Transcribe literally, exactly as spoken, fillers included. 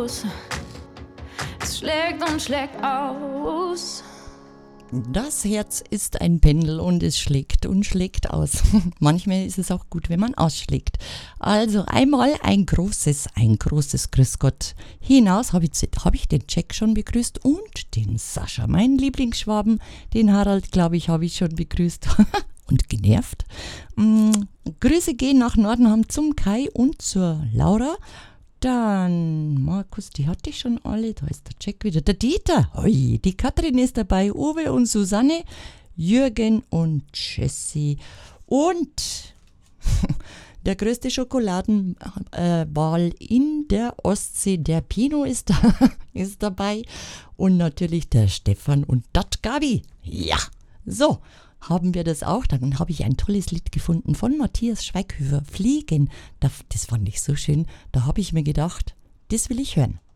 aus. Es schlägt und schlägt aus. Das Herz ist ein Pendel und es schlägt und schlägt aus. Manchmal ist es auch gut, wenn man ausschlägt. Also einmal ein großes, ein großes Grüß Gott. Hinaus habe ich, hab ich den Jack schon begrüßt und den Sascha, meinen Lieblingsschwaben. Den Harald, glaube ich, habe ich schon begrüßt und genervt. Mm, Grüße gehen nach Nordenham zum Kai und zur Laura. Dann, Markus, die hatte ich schon alle. Da ist der Jack wieder. Der Dieter, hoi, die Katrin ist dabei. Uwe und Susanne, Jürgen und Jessie. Und der größte Schokoladenball äh, in der Ostsee, der Pino ist, da, ist dabei. Und natürlich der Stefan und dat Gabi. Ja, so. Haben wir das auch. Dann habe ich ein tolles Lied gefunden von Matthias Schweighöfer, Fliegen. Das fand ich so schön. Da habe ich mir gedacht, das will ich hören.